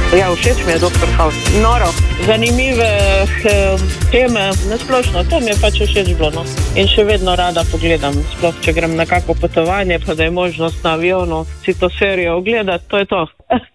Ja, všeč mi je Dr. House. Noro, zanimive teme, nasplošno, to mi je pač všeč bilo. No. In še vedno rada pogledam, sploh če grem na kako potovanje, pa da je možnost na avionu si to serijo ogledati, to je to.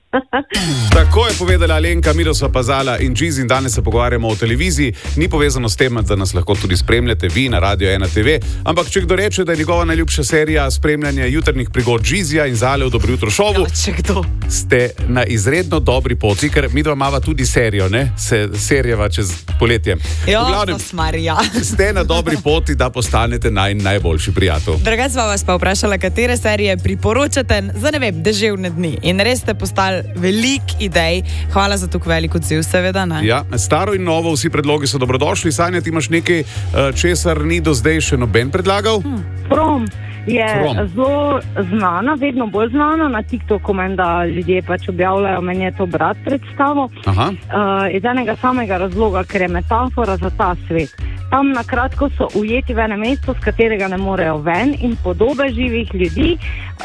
Tako je povedala Alenka Mirosa Pazala in Džiz in danes se pogovarjamo o televiziji. Ni povezano s tem, da nas lahko tudi spremljate vi na Radio 1 TV, ampak če kdo reče, da je njegova najljubša serija spremljanje jutrnih prigod Džizija in Zale v Dobro jutro šovu, ste na izredno dobri poti, ker mi dva imava tudi serijo, ne? Serjeva čez poletje. Jo, glavnem, ste na dobri poti, da postanete najboljši prijatelj. Drugače sva vas pa vprašala, katere serije priporočate za, ne vem, deževne dni. In res ste postali velik idej. Hvala za tako velik odziv, seveda, ne? Ja, staro in novo, vsi predlogi so dobrodošli. Sanja, ti imaš nekaj, česar ni do zdaj še noben predlagal? From je zelo znana, vedno bolj znana na TikToku, da ljudje pač objavljajo, meni je to brat predstavo. Iz enega samega razloga, ker je metafora za ta svet. Tam na kratko so ujeti v enem mestu, z katerega ne morejo ven, in podobe živih ljudi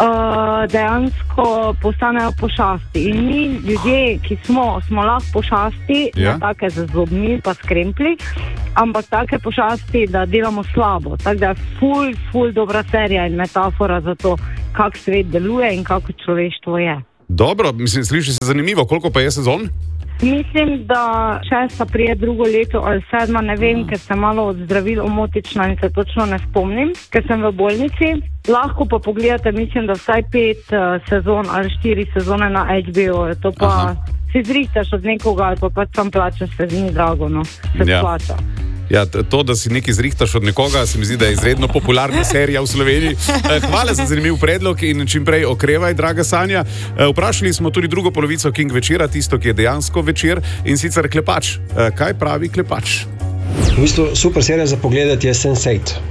dejansko postanejo pošasti. In mi ljudje, ki smo lahko pošasti, ne take z zobmi pa s krempli, ampak take pošasti, da delamo slabo. Tako da je ful dobra serija in metafora za to, kak svet deluje in kako človeštvo je. Dobro, mislim, sliši se zanimivo. Koliko pa je sezon? Mislim, da 6 prije drugo leto ali 7, ne vem, ker sem malo od zdravil omotična in se točno ne spomnim, ker sem v bolnici. Lahko pa pogledate, mislim, da vsaj 5 sezon ali 4 sezone na HBO. To pa si zrihtaš od nekoga ali pa sam plačaš, se ni drago, no. Se splača. Ja, to, da si nekaj zrihtaš od nekoga, se mi zdi, da je izredno popularna serija v Sloveniji. Hvala za zanimiv predlog in čim prej okrevaj, draga Sanja. Vprašali smo tudi drugo polovico King večera, tisto, ki je dejansko večer, in sicer Klepač. Kaj pravi Klepač? V bistvu super serija za pogledati je Sense8.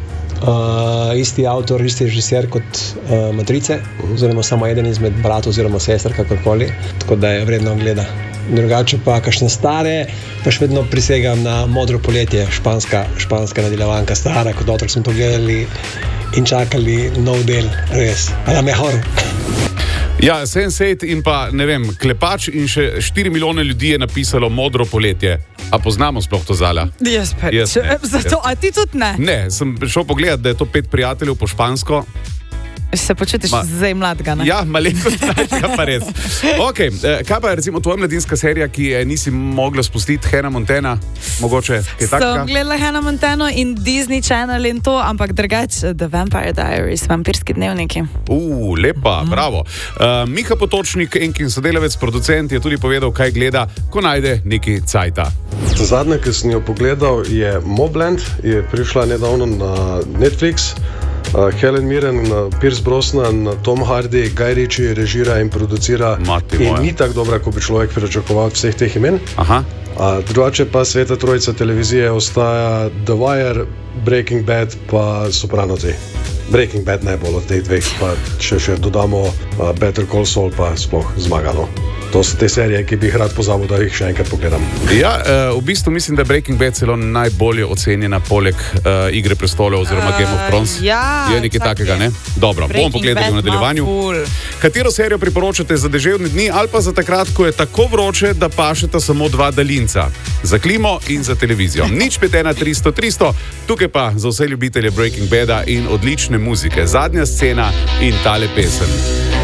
Isti avtor, isti režiser kot Matrice, oziroma samo eden izmed bratov oziroma sester, kakorkoli, tako da je vredno gleda. Drugače pa kakšne stare, pa še vedno prisegam na Modro poletje, španska nadaljevanka, stara, kot otrok smo to gledali in čakali nov del, res, a la mejor. Ja, Sense8 in pa, ne vem, Klepač in še 4 milijone ljudi je napisalo Modro poletje. A poznamo sploh to, Zala? Jaz pa. A ti tudi ne? Ne, sem prišel pogledat, da je to 5 prijateljev po špansko. Se počutiš zdaj mladega, ne? Ja, malenkost mladega pa res. Ok, kaj pa je recimo tvoja mladinska serija, ki je nisi mogla spustiti, Hannah Montana, mogoče kaj takega? Sem gledala Hannah Montano in Disney Channel in to, ampak drugače The Vampire Diaries, vampirski dnevniki. Lepa, bravo. Miha Potočnik, enkin sodelavec, producent, je tudi povedal, kaj gleda, ko najde neki cajta. Zadnja, ki sem jo pogledal, je Mobland, je prišla nedavno na Netflix. Helen Mirren, Pierce Brosnan, Tom Hardy, Guy Ritchie režira in producira in ni tako dobra, kot bi človek pričakoval vseh teh imen. Drugače pa sveta trojica televizije ostaja The Wire, Breaking Bad pa Sopranosi. Breaking Bad najbolj od teh dveh, pa še dodamo Better Call Saul pa sploh zmagano. To so te serije, ki bi jih rad pozabil, da jih še enkrat pogledam. Ja, v bistvu mislim, da je Breaking Bad celo najbolje ocenjena poleg Igre prestolov oziroma Game of Thrones. Je nekaj takega, ne? Dobro, bomo pogledali v nadaljevanju. Katero serijo priporočate za deževne dni ali pa za takrat, ko je tako vroče, da pašeta samo 2 daljinca? Za klimo in za televizijo. Nič 513 300 300, tukaj pa za vse ljubitelje Breaking Bada in odlične muzike. Zadnja scena in tale pesem.